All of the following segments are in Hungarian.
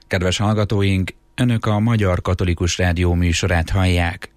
Kedves hallgatóink, Önök a Magyar Katolikus Rádió műsorát hallják.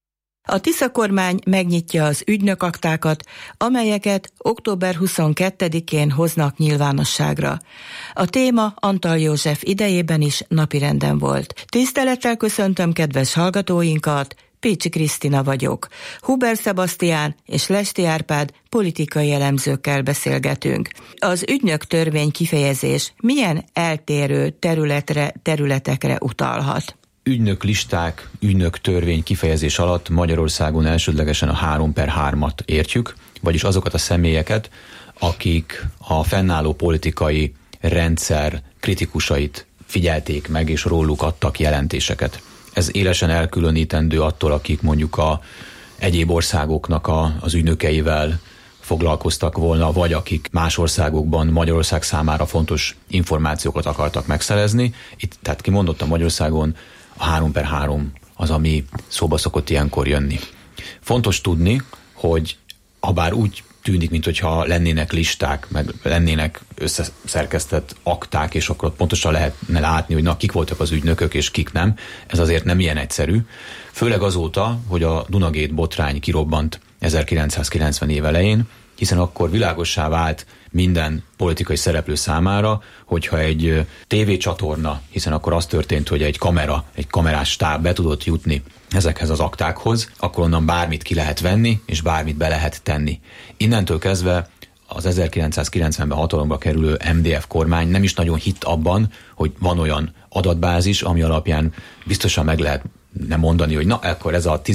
A Tisza kormány megnyitja az ügynökaktákat, amelyeket október 22-én hoznak nyilvánosságra. A téma Antall József idejében is napirenden volt. Tisztelettel köszöntöm kedves hallgatóinkat, Pécsi Krisztina vagyok. Huber Sebastián és Lesti Árpád politikai elemzőkkel beszélgetünk. Az ügynök törvény kifejezés milyen eltérő területekre utalhat? Ügynök listák, ügynök törvény kifejezés alatt Magyarországon elsődlegesen a 3/3-at értjük, vagyis azokat a személyeket, akik a fennálló politikai rendszer kritikusait figyelték meg, és róluk adtak jelentéseket. Ez élesen elkülönítendő attól, akik mondjuk egyéb országoknak az ügynökeivel foglalkoztak volna, vagy akik más országokban Magyarország számára fontos információkat akartak megszerezni. Itt, tehát kimondottan Magyarországon a 3/3 az, ami szóba szokott ilyenkor jönni. Fontos tudni, hogy habár úgy tűnik, mintha lennének listák, meg lennének összeszerkesztett akták, és akkor pontosan lehetne látni, hogy kik voltak az ügynökök, és kik nem. Ez azért nem ilyen egyszerű. Főleg azóta, hogy a Dunagate botrány kirobbant 1990 év elején, hiszen akkor világossá vált minden politikai szereplő számára, hogyha egy tévécsatorna, hiszen akkor az történt, hogy egy kamerás stáb be tudott jutni ezekhez az aktákhoz, akkor onnan bármit ki lehet venni, és bármit be lehet tenni. Innentől kezdve az 1990-ben hatalomba kerülő MDF kormány nem is nagyon hitt abban, hogy van olyan adatbázis, ami alapján biztosan meg lehet nem mondani, hogy akkor ez a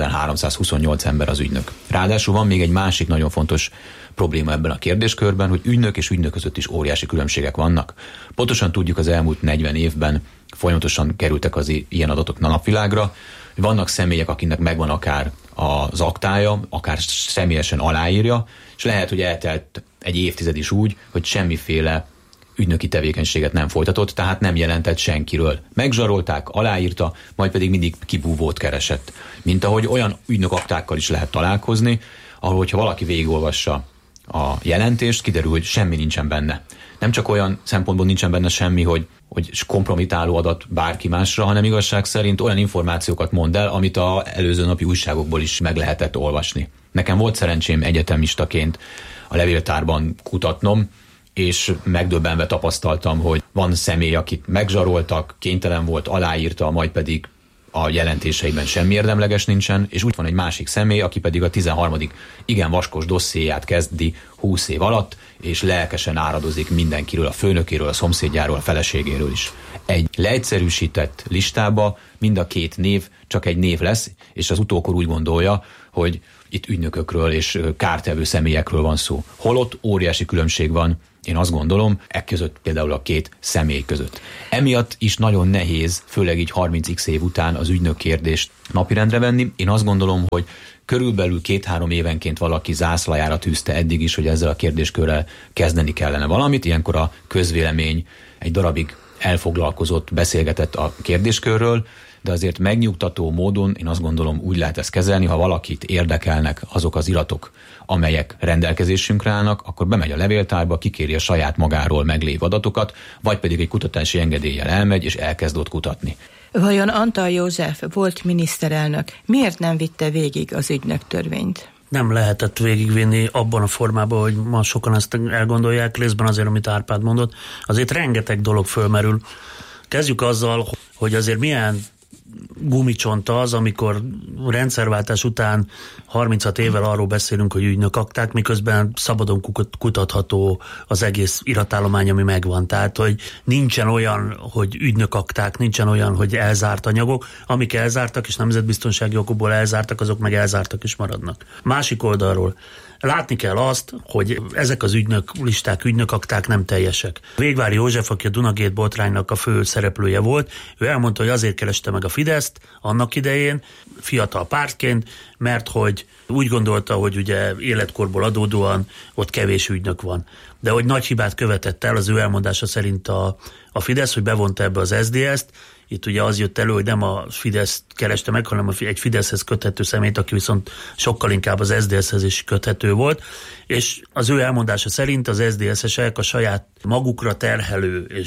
17.328 ember az ügynök. Ráadásul van még egy másik nagyon fontos probléma ebben a kérdéskörben, hogy ügynök és ügynök között is óriási különbségek vannak. Pontosan tudjuk, az elmúlt 40 évben folyamatosan kerültek az ilyen adatok napvilágra. Vannak személyek, akinek megvan akár az aktája, akár személyesen aláírja, és lehet, hogy eltelt egy évtized is úgy, hogy semmiféle ügynöki tevékenységet nem folytatott, tehát nem jelentett senkiről. Megzsarolták, aláírta, majd pedig mindig kibúvót keresett. Mint ahogy olyan ügynökaktákkal is lehet találkozni, ahol, hogyha valaki végigolvassa a jelentést, kiderül, hogy semmi nincsen benne. Nem csak olyan szempontból nincsen benne semmi, hogy kompromitáló adat bárki másra, hanem igazság szerint olyan információkat mond el, amit az előző napi újságokból is meg lehetett olvasni. Nekem volt szerencsém egyetemistaként a levéltárban kutatnom, és megdöbbenve tapasztaltam, hogy van személy, akit megzsaroltak, kénytelen volt, aláírta, majd pedig a jelentéseiben semmi érdemleges nincsen, és úgy van egy másik személy, aki pedig a 13. igen vaskos dossziéját kezdi 20 év alatt, és lelkesen áradozik mindenkiről, a főnökéről, a szomszédjáról, a feleségéről is. Egy leegyszerűsített listába mind a két név csak egy név lesz, és az utókor úgy gondolja, hogy itt ügynökökről és kártevő személyekről van szó. Holott óriási különbség van, én azt gondolom, között például a két személy között. Emiatt is nagyon nehéz, főleg így 30x év után az ügynök kérdést napirendre venni. Én azt gondolom, hogy körülbelül 2-3 évenként valaki zászlajára tűzte eddig is, hogy ezzel a kérdéskörrel kezdeni kellene valamit. Ilyenkor a közvélemény egy darabig elfoglalkozott, beszélgetett a kérdéskörről, de azért megnyugtató módon én azt gondolom úgy lehet ezt kezelni, ha valakit érdekelnek azok az iratok, amelyek rendelkezésünkre állnak, akkor bemegy a levéltárba, kikéri a saját magáról meglévő adatokat, vagy pedig egy kutatási engedéllyel elmegy, és elkezd ott kutatni. Vajon Antall József volt miniszterelnök miért nem vitte végig az ügynök törvényt? Nem lehetett végigvinni abban a formában, hogy ma sokan ezt elgondolják, részben azért, amit Árpád mondott. Azért rengeteg dolog fölmerül. Kezdjük azzal, hogy azért milyen gumicsont az, amikor rendszerváltás után 36 évvel arról beszélünk, hogy ügynökakták, miközben szabadon kutatható az egész iratállomány, ami megvan. Tehát, hogy nincsen olyan, hogy ügynökakták, nincsen olyan, hogy elzárt anyagok, amik elzártak, és nemzetbiztonsági okokból elzártak, azok meg elzártak is maradnak. Másik oldalról látni kell azt, hogy ezek az ügynöklisták, ügynökakták nem teljesek. Végvári József, aki a Dunagate botránynak a fő szereplője volt, ő elmondta, hogy azért kereste meg a Fideszt annak idején, fiatal pártként, mert hogy úgy gondolta, hogy ugye életkorból adódóan ott kevés ügynök van. De hogy nagy hibát követett el az ő elmondása szerint a Fidesz, hogy bevonta ebbe az SZDSZ-t. Itt ugye az jött elő, hogy nem a Fidesz kereste meg, hanem egy Fideszhez köthető személyt, aki viszont sokkal inkább az SZDSZ-hez is köthető volt. És az ő elmondása szerint az SZDSZ-esek a saját magukra terhelő és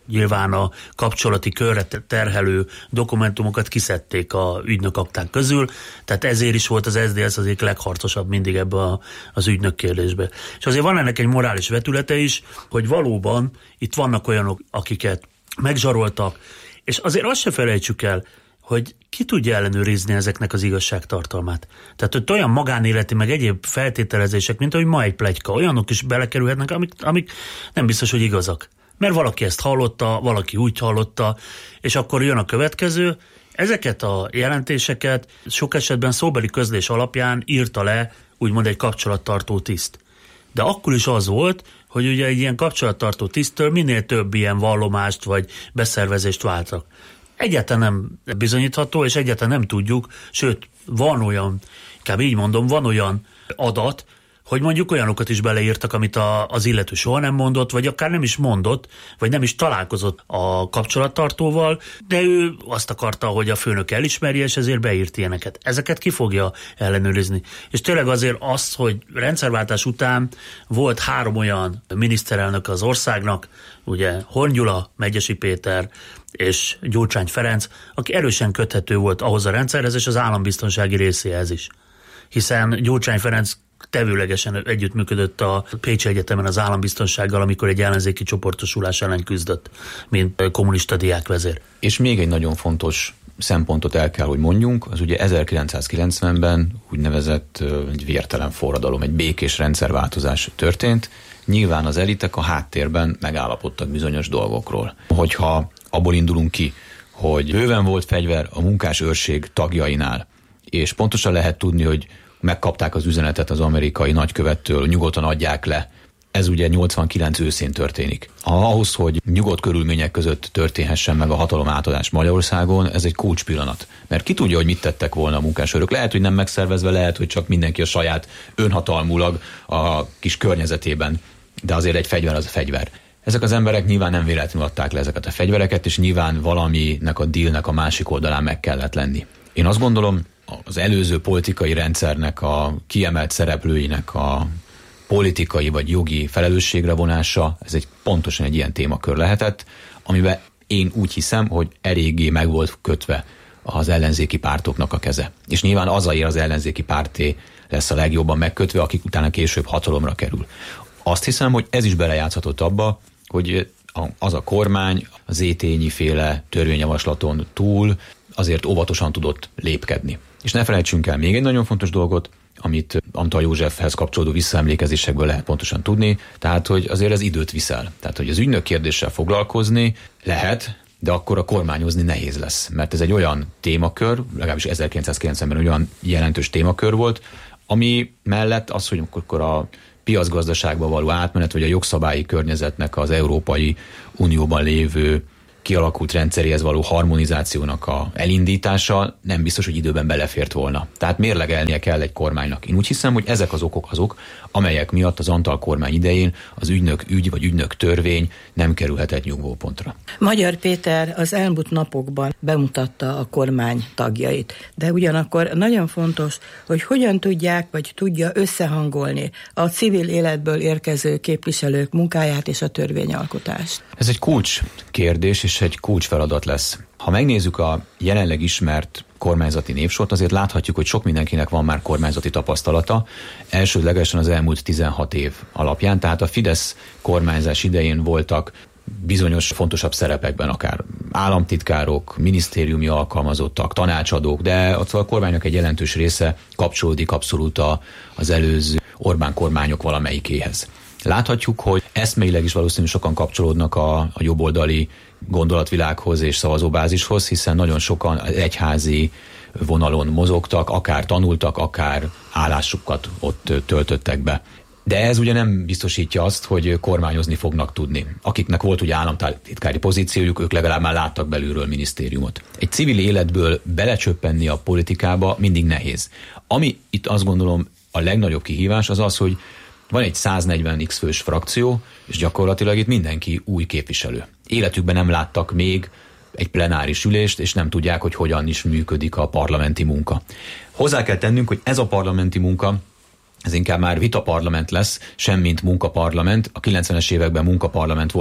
nyilván a kapcsolati körre terhelő dokumentumokat kiszedték a ügynökakták közül, tehát ezért is volt az SZDSZ az egyik legharcosabb mindig ebbe az ügynök kérdésbe. És azért van ennek egy morális vetülete is, hogy valóban itt vannak olyanok, akiket megzsaroltak, és azért azt se felejtsük el, hogy ki tudja ellenőrizni ezeknek az igazságtartalmát. Tehát, hogy olyan magánéleti, meg egyéb feltételezések, mint ahogy ma egy pletyka, olyanok is belekerülhetnek, amik nem biztos, hogy igazak. Mert valaki ezt hallotta, valaki úgy hallotta, és akkor jön a következő. Ezeket a jelentéseket sok esetben szóbeli közlés alapján írta le úgymond egy kapcsolattartó tiszt. De akkor is az volt, hogy ugye egy ilyen kapcsolattartó tiszttől minél több ilyen vallomást vagy beszervezést váltak. Egyáltalán nem bizonyítható, és egyáltalán nem tudjuk, sőt, van olyan, inkább így mondom, van olyan adat, hogy mondjuk olyanokat is beleírtak, amit az illető soha nem mondott, vagy akár nem is mondott, vagy nem is találkozott a kapcsolattartóval, de ő azt akarta, hogy a főnök elismerje, és ezért beírt ilyeneket. Ezeket ki fogja ellenőrizni. És tényleg azért az, hogy rendszerváltás után volt 3 olyan miniszterelnök az országnak, ugye Horn Gyula, Megyesi Péter és Gyurcsány Ferenc, aki erősen köthető volt ahhoz a rendszerhez, és az állambiztonsági részéhez is. Hiszen Gyurcsány Ferenc tevőlegesen együttműködött a Pécsi Egyetemen az állambiztonsággal, amikor egy ellenzéki csoportosulás ellen küzdött, mint kommunista diákvezér. És még egy nagyon fontos szempontot el kell, hogy mondjunk, az ugye 1990-ben úgynevezett egy vértelen forradalom, egy békés rendszerváltozás történt. Nyilván az elitek a háttérben megállapodtak bizonyos dolgokról. Hogyha abból indulunk ki, hogy bőven volt fegyver a munkásőrség tagjainál, és pontosan lehet tudni, hogy megkapták az üzenetet az amerikai nagykövettől, nyugodtan adják le. Ez ugye 89 őszén történik. Ahhoz, hogy nyugodt körülmények között történhessen meg a hatalomátadás Magyarországon, ez egy kulcspillanat. Mert ki tudja, hogy mit tettek volna a munkásőrök. Lehet, hogy nem megszervezve, lehet, hogy csak mindenki a saját önhatalmulag a kis környezetében. De azért egy fegyver az a fegyver. Ezek az emberek nyilván nem véletlenül adták le ezeket a fegyvereket, és nyilván valaminek a dealnek a másik oldalán meg kellett lenni. Én azt gondolom, az előző politikai rendszernek a kiemelt szereplőinek a politikai vagy jogi felelősségre vonása, ez pontosan egy ilyen témakör lehetett, amiben én úgy hiszem, hogy eléggé meg volt kötve az ellenzéki pártoknak a keze. És nyilván az ellenzéki párté lesz a legjobban megkötve, akik utána később hatalomra kerül. Azt hiszem, hogy ez is belejátszhatott abba, hogy az a kormány az Zétényi féle törvényjavaslaton túl azért óvatosan tudott lépkedni. És ne felejtsünk el még egy nagyon fontos dolgot, amit Antall Józsefhez kapcsolódó visszaemlékezésekből lehet pontosan tudni, tehát hogy azért ez időt viszel. Tehát, hogy az ügynök kérdéssel foglalkozni lehet, de akkor a kormányozni nehéz lesz. Mert ez egy olyan témakör, legalábbis 1990-ben olyan jelentős témakör volt, ami mellett az, hogy akkor a piacgazdaságba való átmenet, vagy a jogszabályi környezetnek az Európai Unióban lévő kialakult rendszeréhez való harmonizációnak a elindítása nem biztos, hogy időben belefért volna. Tehát mérlegelnie kell egy kormánynak. Én úgy hiszem, hogy ezek az okok azok, amelyek miatt az Antall kormány idején az ügynök ügy vagy ügynök törvény nem kerülhetett nyugvópontra. Magyar Péter az elmúlt napokban bemutatta a kormány tagjait, de ugyanakkor nagyon fontos, hogy hogyan tudják vagy tudja összehangolni a civil életből érkező képviselők munkáját és a törvényalkotást. Ez egy kulcs kérdés és egy kulcsfeladat lesz. Ha megnézzük a jelenleg ismert kormányzati névsort, azért láthatjuk, hogy sok mindenkinek van már kormányzati tapasztalata, elsődlegesen az elmúlt 16 év alapján, tehát a Fidesz kormányzás idején voltak bizonyos fontosabb szerepekben, akár államtitkárok, minisztériumi alkalmazottak, tanácsadók, de a kormánynak egy jelentős része kapcsolódik abszolút az előző Orbán kormányok valamelyikéhez. Láthatjuk, hogy eszmeileg is valószínűleg sokan kapcsolódnak a jobboldali gondolatvilághoz és szavazóbázishoz, hiszen nagyon sokan egyházi vonalon mozogtak, akár tanultak, akár állásukat ott töltöttek be. De ez ugye nem biztosítja azt, hogy kormányozni fognak tudni. Akiknek volt ugye államtitkári pozíciójuk, ők legalább már láttak belülről minisztériumot. Egy civil életből belecsöppenni a politikába mindig nehéz. Ami itt azt gondolom a legnagyobb kihívás az az, hogy van egy 140x fős frakció, és gyakorlatilag itt mindenki új képviselő. Életükben nem láttak még egy plenáris ülést, és nem tudják, hogy hogyan is működik a parlamenti munka. Hozzá kell tennünk, hogy ez a parlamenti munka, ez inkább már vitaparlament lesz, semmint munkaparlament. A 90-es években munkaparlament volt, ott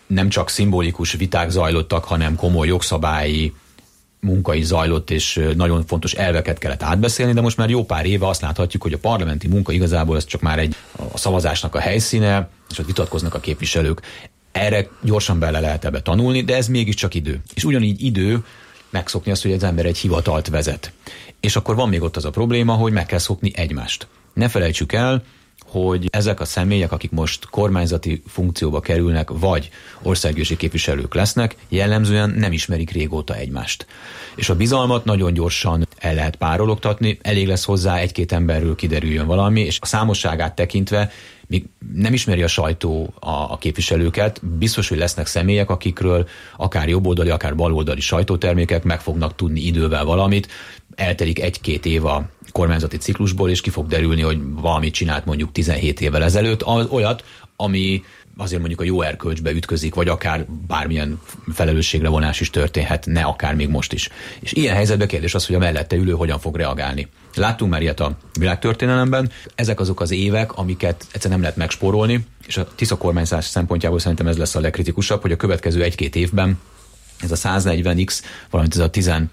nem csak szimbolikus viták zajlottak, hanem komoly jogszabályi munka is zajlott, és nagyon fontos elveket kellett átbeszélni, de most már jó pár éve azt láthatjuk, hogy a parlamenti munka igazából ez csak már a szavazásnak a helyszíne, és ott vitatkoznak a képviselők. Erre gyorsan bele lehet ebbe tanulni, de ez mégiscsak idő. És ugyanígy idő megszokni azt, hogy az ember egy hivatalt vezet. És akkor van még ott az a probléma, hogy meg kell szokni egymást. Ne felejtsük el, hogy ezek a személyek, akik most kormányzati funkcióba kerülnek, vagy országgyűlési képviselők lesznek, jellemzően nem ismerik régóta egymást. És a bizalmat nagyon gyorsan el lehet párologtatni, elég lesz hozzá egy-két emberről kiderüljön valami, és a számosságát tekintve, míg nem ismeri a sajtó a képviselőket, biztos, hogy lesznek személyek, akikről akár jobboldali, akár baloldali sajtótermékek meg fognak tudni idővel valamit, eltelik 1-2 év a kormányzati ciklusból, és ki fog derülni, hogy valamit csinált mondjuk 17 évvel ezelőtt, olyat, ami azért mondjuk a jó erkölcsbe ütközik, vagy akár bármilyen felelősségre vonás is történhetne, akár még most is. És ilyen helyzetben kérdés az, hogy a mellette ülő hogyan fog reagálni. Láttunk már ilyet a világtörténelemben, ezek azok az évek, amiket egyszerűen nem lehet megspórolni, és a Tisza kormányzás szempontjából szerintem ez lesz a legkritikusabb, hogy a következő 1-2 évben ez a 140x, valamint ez a 16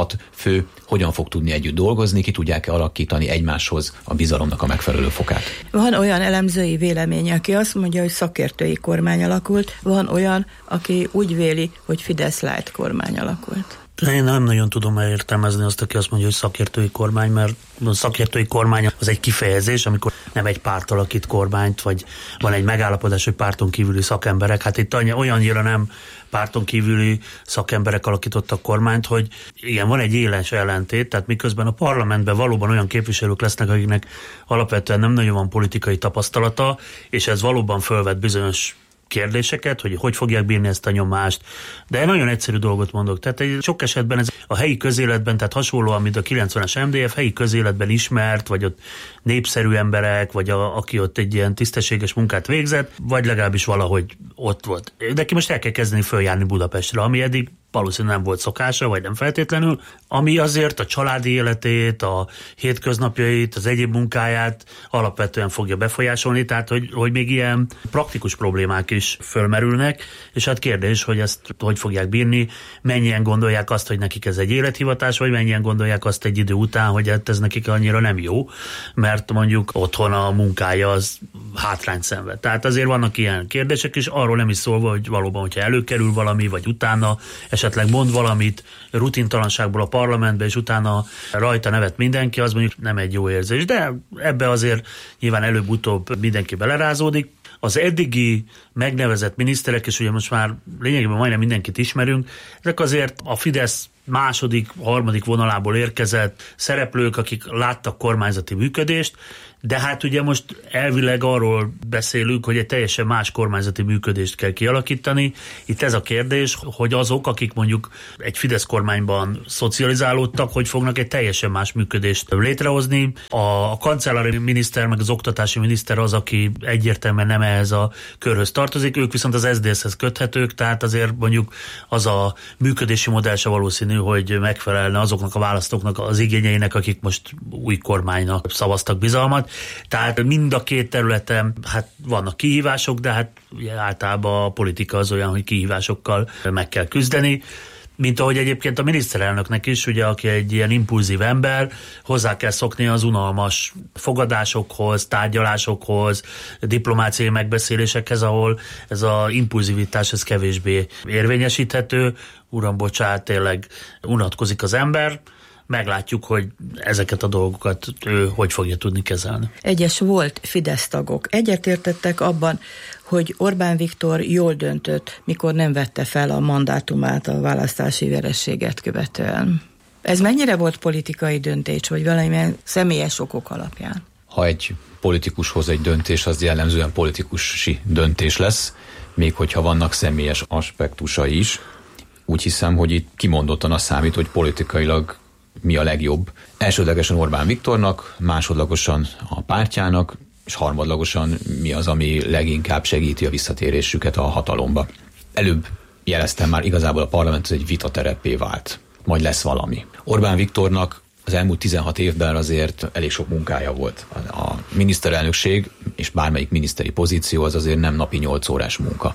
fő hogyan fog tudni együtt dolgozni, ki tudják-e alakítani egymáshoz a bizalomnak a megfelelő fokát. Van olyan elemzői vélemény, aki azt mondja, hogy szakértői kormány alakult, van olyan, aki úgy véli, hogy Fidesz-light kormány alakult. Én nem nagyon tudom értelmezni azt, aki azt mondja, hogy szakértői kormány, mert a szakértői kormány az egy kifejezés, amikor nem egy párt alakít kormányt, vagy van egy megállapodás, hogy párton kívüli szakemberek. Hát itt olyannyira nem párton kívüli szakemberek alakítottak kormányt, hogy igen, van egy éles ellentét, tehát miközben a parlamentben valóban olyan képviselők lesznek, akiknek alapvetően nem nagyon van politikai tapasztalata, és ez valóban fölvet bizonyos kérdéseket, hogy fogják bírni ezt a nyomást. De nagyon egyszerű dolgot mondok. Tehát sok esetben ez a helyi közéletben, tehát hasonlóan, mint a 90-es MDF, helyi közéletben ismert, vagy ott népszerű emberek, vagy aki ott egy ilyen tisztességes munkát végzett, vagy legalábbis valahogy ott volt. De neki most el kell kezdeni följárni Budapestre, ami eddig valószínűleg nem volt szokása, vagy nem feltétlenül, ami azért a családi életét, a hétköznapjait, az egyéb munkáját alapvetően fogja befolyásolni, tehát hogy még ilyen praktikus problémák is fölmerülnek, és hát kérdés, hogy ezt hogy fogják bírni, mennyien gondolják azt, hogy nekik ez egy élethivatás, vagy mennyien gondolják azt egy idő után, hogy ez nekik annyira nem jó, mert mondjuk otthon a munkája az hátrányt szenved. Tehát azért vannak ilyen kérdések, és arról nem is szólva, hogy valóban, hogyha előkerül valami, vagy utána esetleg mond valamit rutintalanságból a parlamentbe, és utána rajta nevet mindenki, az mondjuk nem egy jó érzés. De ebbe azért nyilván előbb-utóbb mindenki belerázódik. Az eddigi megnevezett miniszterek, és ugye most már lényegében majdnem mindenkit ismerünk, ezek azért a Fidesz második, harmadik vonalából érkezett szereplők, akik láttak kormányzati működést, de hát ugye most elvileg arról beszélünk, hogy egy teljesen más kormányzati működést kell kialakítani. Itt ez a kérdés, hogy azok, akik mondjuk egy Fidesz kormányban szocializálódtak, hogy fognak egy teljesen más működést létrehozni. A kancellári miniszter, meg az oktatási miniszter az, aki egyértelműen nem ehhez a körhöz tartozik, ők viszont az SZDSZ-hez köthetők, tehát azért mondjuk az a működési modell se valószínű, hogy megfelelne azoknak a választóknak az igényeinek, akik most új kormánynak szavaztak bizalmat. Tehát mind a két területen hát vannak kihívások, de hát ugye általában a politika az olyan, hogy kihívásokkal meg kell küzdeni. Mint ahogy egyébként a miniszterelnöknek is, ugye, aki egy ilyen impulzív ember, hozzá kell szokni az unalmas fogadásokhoz, tárgyalásokhoz, diplomáciai megbeszélésekhez, ahol ez az impulzivitás ez kevésbé érvényesíthető. Uram, bocsánat, tényleg unatkozik az ember. Meglátjuk, hogy ezeket a dolgokat ő hogy fogja tudni kezelni. Egyes volt Fidesz tagok egyetértettek abban, hogy Orbán Viktor jól döntött, mikor nem vette fel a mandátumát a választási vereséget követően. Ez mennyire volt politikai döntés, vagy valamilyen személyes okok alapján? Ha egy politikus hoz egy döntés, az jellemzően politikusi döntés lesz, még hogyha vannak személyes aspektusai is. Úgy hiszem, hogy itt kimondottan az számít, hogy politikailag mi a legjobb. Elsődlegesen Orbán Viktornak, másodlagosan a pártjának, és harmadlagosan mi az, ami leginkább segíti a visszatérésüket a hatalomba. Előbb jeleztem már, igazából a parlament egy vitatereppé vált. Majd lesz valami. Orbán Viktornak az elmúlt 16 évben azért elég sok munkája volt. A miniszterelnökség és bármelyik miniszteri pozíció az azért nem napi 8 órás munka.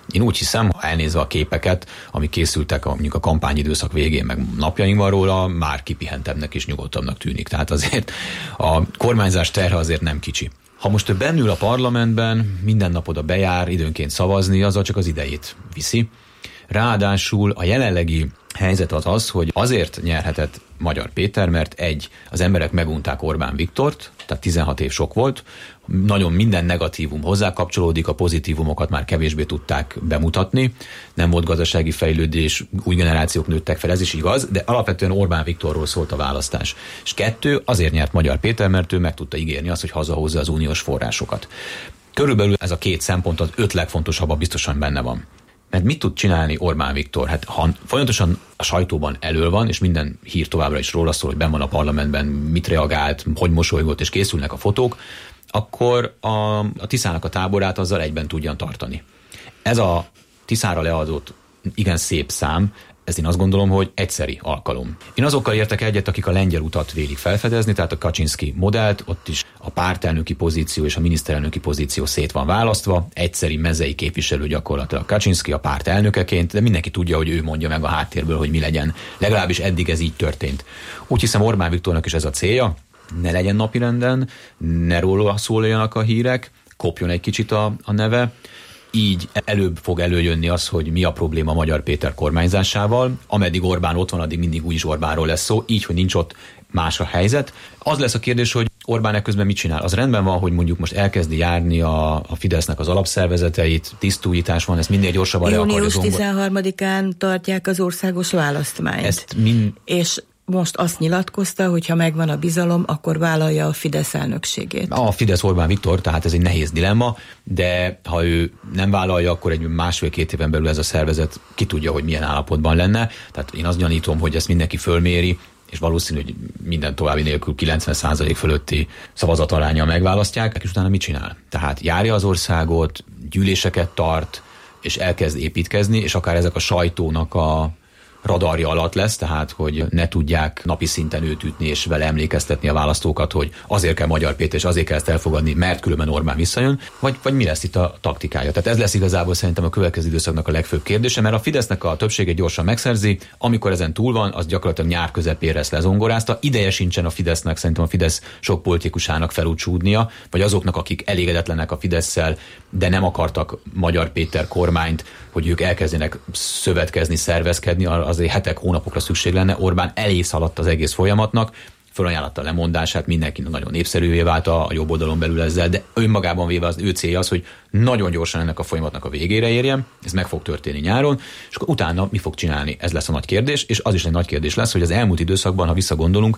Én úgy hiszem, elnézve a képeket, amik készültek mondjuk a kampányidőszak végén, meg napjainkban róla, már kipihentebbnek és nyugodtabbnak tűnik. Tehát azért a kormányzás terhe azért nem kicsi. Ha most ő bennül a parlamentben, minden nap oda bejár, időnként szavazni, azzal csak az idejét viszi. Ráadásul a jelenlegi helyzet az, hogy azért nyerhetett Magyar Péter, mert az emberek megunták Orbán Viktort, tehát 16 év sok volt, nagyon minden negatívum hozzá kapcsolódik, a pozitívumokat már kevésbé tudták bemutatni, nem volt gazdasági fejlődés, új generációk nőttek fel, ez is igaz, de alapvetően Orbán Viktorról szólt a választás. És 2, azért nyert Magyar Péter, mert ő meg tudta ígérni azt, hogy hazahozza az uniós forrásokat. Körülbelül ez a 2 szempont az 5 legfontosabb, biztosan benne van. Mert mit tud csinálni Orbán Viktor? Hát ha folyamatosan a sajtóban elől van, és minden hír továbbra is róla szól, hogy benn van a parlamentben, mit reagált, hogy mosolygott, és készülnek a fotók, akkor a Tiszának a táborát azzal egyben tudjan tartani. Ez a Tiszára leadott igen szép szám, ez én azt gondolom, hogy egyszeri alkalom. Én azokkal értek egyet, akik a lengyel utat vélik felfedezni, tehát a Kaczynszki modellt, ott is a pártelnöki pozíció és a miniszterelnöki pozíció szét van választva, egyszeri mezei képviselő gyakorlatilag Kaczynszki a párt elnökeként, de mindenki tudja, hogy ő mondja meg a háttérből, hogy mi legyen. Legalábbis eddig ez így történt. Úgy hiszem Orbán Viktornak is ez a célja, ne legyen napirenden, ne róla szóljanak a hírek, kopjon egy kicsit a neve, így előbb fog előjönni az, hogy mi a probléma Magyar Péter kormányzásával. Ameddig Orbán ott van, addig mindig új Orbánról lesz szó, így, hogy nincs ott, más a helyzet. Az lesz a kérdés, hogy Orbán ekközben mit csinál. Az rendben van, hogy mondjuk most elkezdi járni a Fidesznek az alapszervezeteit, tisztújítás van, ezt minél gyorsabban le akarja zongorítani. Június 13-án tartják az országos választmányt. És most azt nyilatkozta, hogy ha megvan a bizalom, akkor vállalja a Fidesz elnökségét. A Fidesz Orbán Viktor, tehát ez egy nehéz dilemma, de ha ő nem vállalja, akkor egy 1,5-2 éven belül ez a szervezet ki tudja, hogy milyen állapotban lenne. Tehát én azt gyanítom, hogy ezt mindenki fölméri, és valószínű, hogy minden további nélkül 90% fölötti szavazataránnyal megválasztják, és utána mit csinál? Tehát járja az országot, gyűléseket tart, és elkezd építkezni, és akár ezek a sajtónak a radarja alatt lesz, tehát hogy ne tudják napi szinten őt ütni és vele emlékeztetni a választókat, hogy azért kell Magyar Péter, és azért kell ezt elfogadni, mert különben Orbán visszajön, vagy mi lesz itt a taktikája. Tehát ez lesz igazából szerintem a következő időszaknak a legfőbb kérdése, mert a Fidesznek a többsége gyorsan megszerzi, amikor ezen túl van, az gyakorlatilag nyár közepére lesz lezongorázta. Ideje sincsen a Fidesznek, szerintem a Fidesz sok politikusának felúcsúdnia, vagy azoknak, akik elégedetlenek a Fidesszel, de nem akartak Magyar Péter kormányt, hogy ők elkezdenek szövetkezni, szervezkedni, azért hetek, hónapokra szükség lenne. Orbán elé szaladt az egész folyamatnak, fölajánlotta a lemondását, mindenki nagyon népszerűvé vált a jobb oldalon belül ezzel, de önmagában véve az ő célja az, hogy nagyon gyorsan ennek a folyamatnak a végére érjen, ez meg fog történni nyáron, és akkor utána mi fog csinálni? Ez lesz a nagy kérdés, és az is egy nagy kérdés lesz, hogy az elmúlt időszakban, ha visszagondolunk,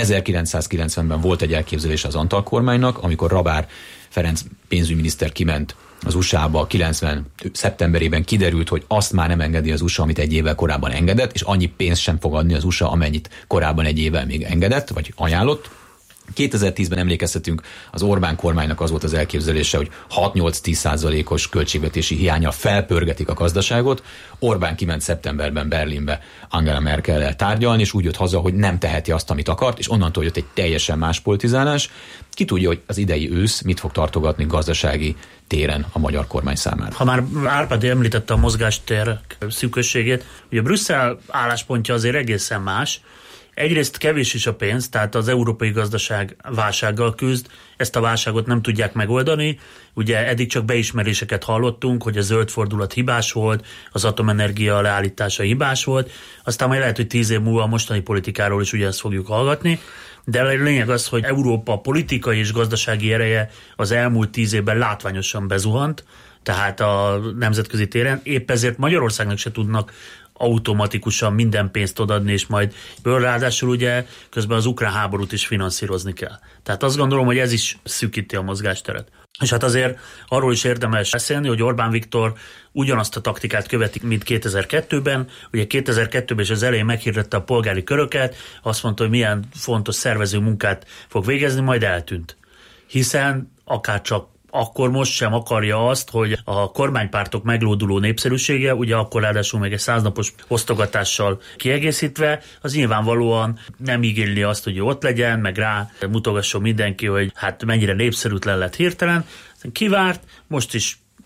1990-ben volt egy elképzelés az Antal kormánynak, amikor Rabár Ferenc pénzügyminiszter kiment az USA-ba 90 szeptemberében, kiderült, hogy azt már nem engedi az USA, amit egy évvel korábban engedett, és annyi pénzt sem fog adni az USA, amennyit korábban egy évvel még engedett, vagy ajánlott. 2010-ben emlékeztetünk, az Orbán kormánynak az volt az elképzelése, hogy 6-8-10%-os költségvetési hiánnyal felpörgetik a gazdaságot. Orbán kiment szeptemberben Berlinbe Angela Merkellel tárgyalni, és úgy jött haza, hogy nem teheti azt, amit akart, és onnantól jött egy teljesen más politizálás. Ki tudja, hogy az idei ősz mit fog tartogatni gazdasági téren a magyar kormány számára. Ha már Árpád említette a mozgástér szűkösségét, ugye Brüsszel álláspontja azért egészen más. Egyrészt kevés is a pénz, tehát az európai gazdaság válsággal küzd, ezt a válságot nem tudják megoldani. Ugye eddig csak beismeréseket hallottunk, hogy a zöld fordulat hibás volt, az atomenergia leállítása hibás volt, aztán majd lehet, hogy 10 év múlva a mostani politikáról is ugyanezt fogjuk hallgatni, de a lényeg az, hogy Európa politikai és gazdasági ereje az elmúlt 10 évben látványosan bezuhant, tehát a nemzetközi téren, épp ezért Magyarországnak se tudnak automatikusan minden pénzt odadni, és majd ráadásul ugye közben az ukrán háborút is finanszírozni kell. Tehát azt gondolom, hogy ez is szűkíti a mozgásteret. És hát azért arról is érdemes beszélni, hogy Orbán Viktor ugyanazt a taktikát követik, mint 2002-ben. Ugye 2002-ben is az elején meghirdette a polgári köröket, azt mondta, hogy milyen fontos szervező munkát fog végezni, majd eltűnt. Hiszen akárcsak akkor most sem akarja azt, hogy a kormánypártok meglóduló népszerűsége, ugye akkor ráadásul még egy 100 napos osztogatással kiegészítve, az nyilvánvalóan nem igényli azt, hogy ott legyen, meg rá mutogasson mindenki, hogy hát mennyire népszerűtlen lett hirtelen. Kivárt, most is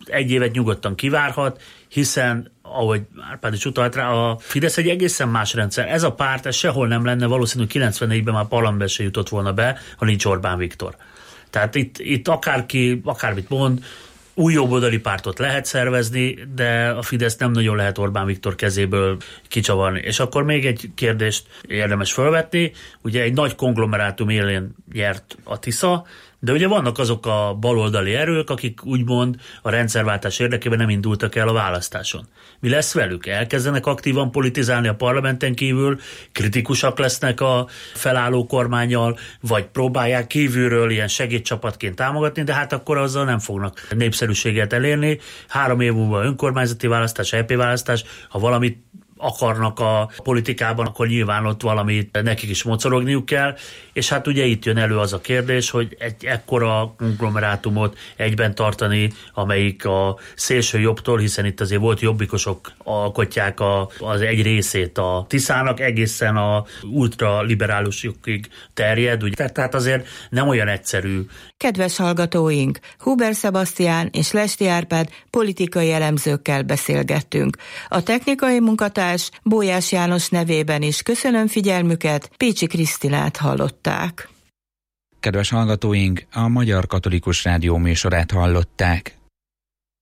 egy évet nyugodtan kivárhat, hiszen, ahogy Árpád is utalt rá, a Fidesz egy egészen más rendszer. Ez a párt, ez sehol nem lenne, valószínű 94-ben már parlamentbe se jutott volna be, ha nincs Orbán Viktor. Tehát itt akárki, akármit mond, új jobboldali pártot lehet szervezni, de a Fidesz nem nagyon lehet Orbán Viktor kezéből kicsavarni. És akkor még egy kérdést érdemes felvetni. Ugye egy nagy konglomerátum élén nyert a Tisza, de ugye vannak azok a baloldali erők, akik úgymond a rendszerváltás érdekében nem indultak el a választáson. Mi lesz velük? Elkezdenek aktívan politizálni a parlamenten kívül, kritikusak lesznek a felálló kormánnyal, vagy próbálják kívülről ilyen segédcsapatként támogatni, de hát akkor azzal nem fognak népszerűséget elérni. 3 év múlva önkormányzati választás, EP választás, ha valamit akarnak a politikában, akkor nyilván ott valamit nekik is mocorogniuk kell, és hát ugye itt jön elő az a kérdés, hogy egy ekkora konglomerátumot egyben tartani, amelyik a szélső jobbtól, hiszen itt azért volt jobbikosok alkotják az egy részét a Tiszának, egészen a ultraliberálusokig terjed, ugye? Tehát azért nem olyan egyszerű. Kedves hallgatóink, Huber Sebastián és Lesti Árpád politikai elemzőkkel beszélgettünk. A technikai munkatárs Bójás János nevében is köszönöm figyelmüket, Pécsi Krisztinát hallották. Kedves hallgatóink, a Magyar Katolikus Rádió műsorát hallották.